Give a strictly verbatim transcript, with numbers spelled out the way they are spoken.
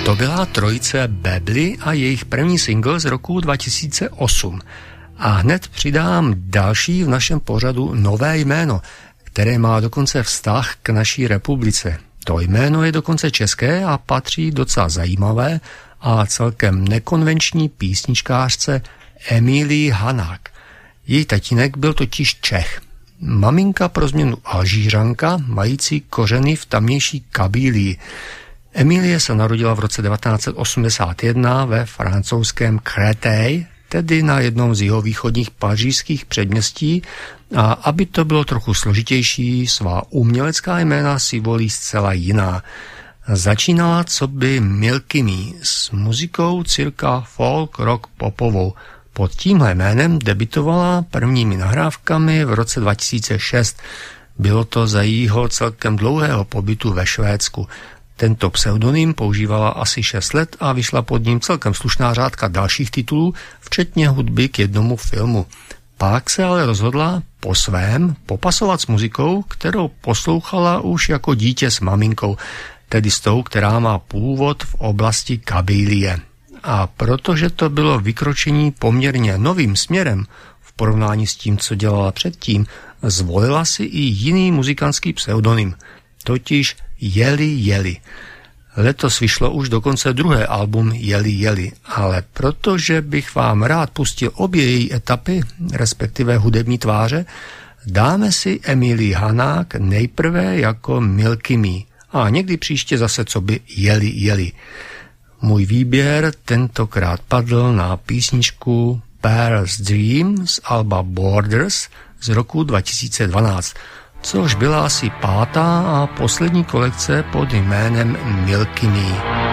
To byla trojice Bebly a jejich první single z roku dva tisíce osm. A hned přidám další v našem pořadu nové jméno, které má dokonce vztah k naší republice. To jméno je dokonce české a patří docela zajímavé a celkem nekonvenční písničkářce Emílii Hanák. Její tatínek byl totiž Čech. Maminka pro změnu Alžířanka, mající kořeny v tamnější Kabílii. Emílie se narodila v roce devatenáct set osmdesát jedna ve francouzském Créteil, tedy na jednom z jihovýchodních pařížských předměstí, a aby to bylo trochu složitější, svá umělecká jména si volí zcela jiná. Začínala coby Milky Me s muzikou cirka folk rock popovou. Pod tímhle jménem debitovala prvními nahrávkami v roce dva tisíce šest. Bylo to za jejího celkem dlouhého pobytu ve Švédsku. Tento pseudonym používala asi šest let a vyšla pod ním celkem slušná řádka dalších titulů, včetně hudby k jednomu filmu. Pak se ale rozhodla po svém popasovat s muzikou, kterou poslouchala už jako dítě s maminkou, tedy s tou, která má původ v oblasti Kabílie. A protože to bylo vykročení poměrně novým směrem v porovnání s tím, co dělala předtím, zvolila si i jiný muzikantský pseudonym, totiž Jeli Jeli. Letos vyšlo už dokonce druhé album Jeli Jeli, ale protože bych vám rád pustil obě její etapy, respektive hudební tváře, dáme si Emílii Hanák nejprve jako Milky Me a někdy příště zase coby Jeli Jeli. Můj výběr tentokrát padl na písničku Pearl's Dream z alba Borders z roku dva tisíce dvanáct, což byla asi pátá a poslední kolekce pod jménem Milky Me.